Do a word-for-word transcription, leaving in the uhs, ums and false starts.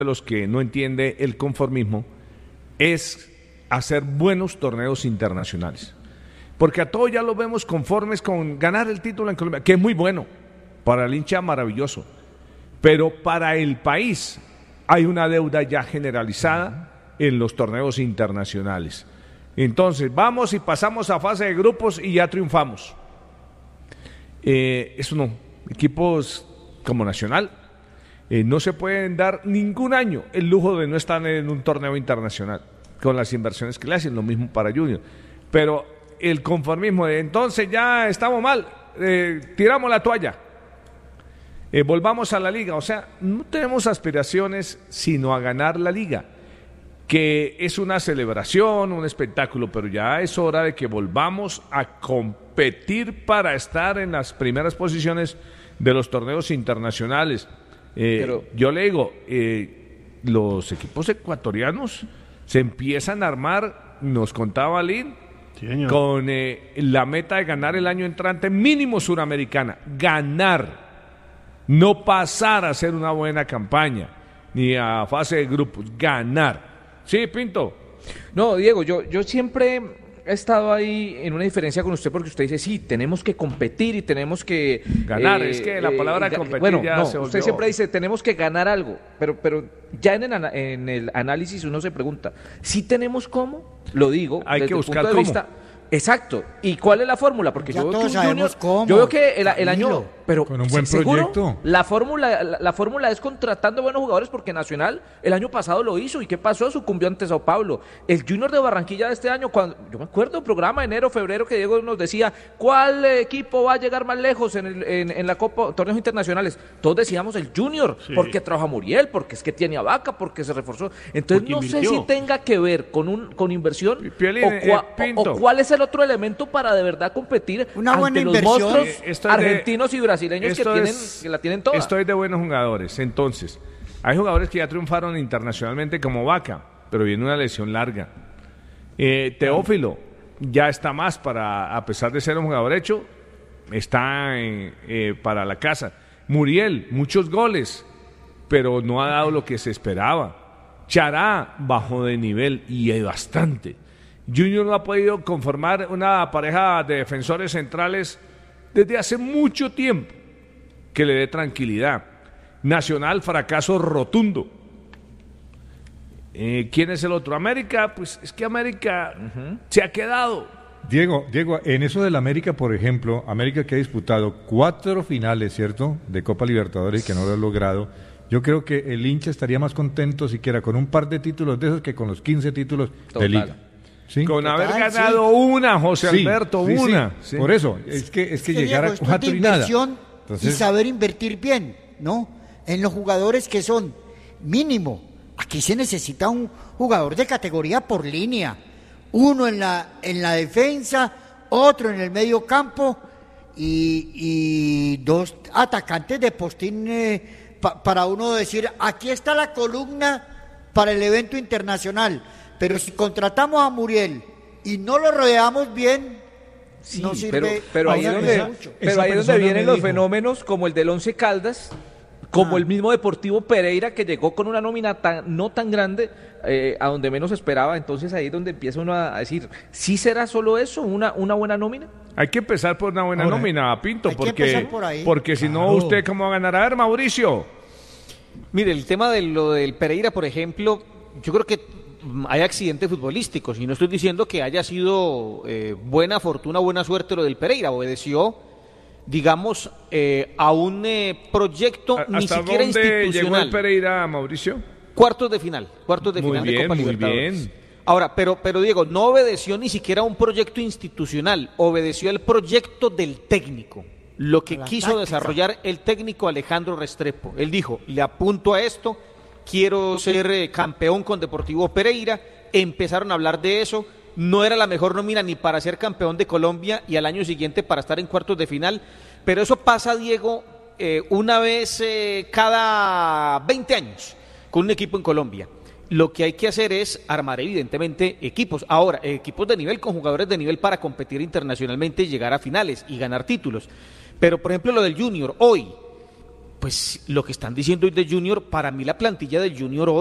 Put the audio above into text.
de los que no entiende el conformismo es hacer buenos torneos internacionales. Porque a todos ya los vemos conformes con ganar el título en Colombia, que es muy bueno, para el hincha maravilloso. Pero para el país hay una deuda ya generalizada en los torneos internacionales. Entonces, vamos y pasamos a fase de grupos y ya triunfamos. Eh, eso no, equipos como Nacional eh, no se pueden dar ningún año el lujo de no estar en un torneo internacional con las inversiones que le hacen, lo mismo para Junior. Pero el conformismo de entonces ya estamos mal, eh, tiramos la toalla, eh, volvamos a la liga, o sea, no tenemos aspiraciones sino a ganar la liga, que es una celebración, un espectáculo, pero ya es hora de que volvamos a competir para estar en las primeras posiciones de los torneos internacionales. Eh, pero... Yo le digo, eh, los equipos ecuatorianos se empiezan a armar, nos contaba Lin, sí, con eh, la meta de ganar el año entrante mínimo Suramericana, ganar, no pasar a hacer una buena campaña, ni a fase de grupos, ganar. Sí, Pinto. No, Diego, yo, yo siempre he estado ahí en una diferencia con usted porque usted dice, sí, tenemos que competir y tenemos que... Ganar, eh, es que la palabra eh, competir bueno, ya no, se volvió... Usted siempre dice, tenemos que ganar algo, pero, pero ya en el, en el análisis uno se pregunta, ¿sí tenemos cómo? Lo digo, hay desde que el buscar punto de cómo. vista... Exacto. ¿Y cuál es la fórmula? Porque ya yo veo todos que un sabemos Junior, cómo. yo veo que el, el año, pero con un buen ¿seguro? proyecto. La fórmula, la, la fórmula es contratando buenos jugadores porque Nacional el año pasado lo hizo. ¿Y qué pasó? Sucumbió ante Sao Paulo. El Junior de Barranquilla de este año, cuando yo me acuerdo programa enero, febrero que Diego nos decía cuál equipo va a llegar más lejos en, el, en, en la Copa torneos internacionales. Todos decíamos el Junior, sí, porque trabaja Muriel, porque es que tiene a Vaca, porque se reforzó. Entonces porque no invirtió. Sé si tenga que ver con un con inversión Piolín, o, cua, eh, o, o cuál es el otro elemento para para de verdad competir una buena ante los inversión. monstruos eh, argentinos de, y brasileños que, tienen, es, que la tienen toda. Estoy de buenos jugadores. Entonces, hay jugadores que ya triunfaron internacionalmente como Vaca, pero viene una lesión larga. Eh, Teófilo ya está más para, a pesar de ser un jugador hecho, está en, eh, para la casa. Muriel, muchos goles, pero no ha dado lo que se esperaba. Chará, bajó de nivel y hay bastante. Junior no ha podido conformar una pareja de defensores centrales desde hace mucho tiempo que le dé tranquilidad. Nacional, fracaso rotundo. Eh, ¿Quién es el otro? América, pues es que América uh-huh. se ha quedado. Diego, Diego, en eso del América, por ejemplo, América que ha disputado cuatro finales, ¿cierto?, de Copa Libertadores y que no lo ha logrado. Yo creo que el hincha estaría más contento siquiera con un par de títulos de esos que con los quince títulos Total. de Liga. ¿Sí? Con Total, haber ganado sí. una, José sí, Alberto, sí, una. Sí. Por eso, es que, es que, es que llegar Diego, a cuatro de y nada. Entonces... y saber invertir bien, ¿no? En los jugadores que son mínimo. Aquí se necesita un jugador de categoría por línea. Uno en la, en la defensa, otro en el medio campo y, y dos atacantes de postín eh, pa, para uno decir, aquí está la columna para el evento internacional. Pero si contratamos a Muriel y no lo rodeamos bien, sí, no sirve. Pero, pero ahí es donde, esa, pero ahí es donde vienen los dijo. fenómenos como el del Once Caldas, como ah. el mismo Deportivo Pereira que llegó con una nómina tan, no tan grande eh, a donde menos esperaba. Entonces ahí es donde empieza uno a decir, ¿sí será solo eso, una, una buena nómina? Hay que empezar por una buena Ahora, nómina, Pinto, hay porque, que empezar por ahí. porque si claro. no, ¿usted cómo va a ganar? A ver, Mauricio. Mire, el tema de lo del Pereira, por ejemplo, yo creo que hay accidentes futbolísticos y no estoy diciendo que haya sido eh, buena fortuna, buena suerte lo del Pereira, obedeció, digamos, eh, a un eh, proyecto ni siquiera institucional. ¿Hasta dónde llegó el Pereira, Mauricio? Cuartos de final, cuartos de muy final bien, de Copa muy Libertadores. Bien. Ahora, pero, pero Diego, no obedeció ni siquiera a un proyecto institucional, obedeció al proyecto del técnico, lo que quiso táctica. desarrollar el técnico Alejandro Restrepo. Él dijo, le apunto a esto, quiero ser eh, campeón con Deportivo Pereira, empezaron a hablar de eso, no era la mejor nómina ni para ser campeón de Colombia y al año siguiente para estar en cuartos de final, pero eso pasa, Diego, eh, una vez eh, cada veinte años con un equipo en Colombia. Lo que hay que hacer es armar evidentemente equipos, ahora, equipos de nivel con jugadores de nivel para competir internacionalmente y llegar a finales y ganar títulos, pero por ejemplo lo del Junior, hoy, pues lo que están diciendo hoy de Junior, para mí la plantilla del Junior hoy